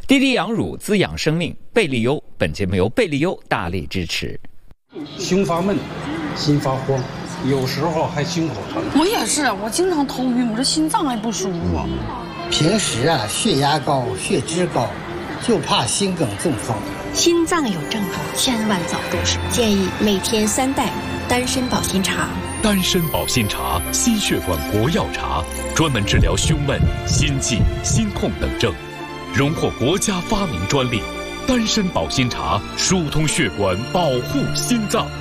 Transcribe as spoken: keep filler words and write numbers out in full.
滴滴养乳滋养生命，贝利优。本节目由贝利优大力支持。 胸发闷，心发慌，有时候还心口疼。 我也是，我经常头晕，我这心脏还不舒服。 平时啊，血压高，血脂高，就怕心梗中风。 心脏有症状，千万早重视。建议每天三袋丹参保心茶。 丹参保心茶，心血管国药茶，专门治疗胸闷、心悸、心痛等症，荣获国家发明专利。丹参保心茶疏通血管，保护心脏。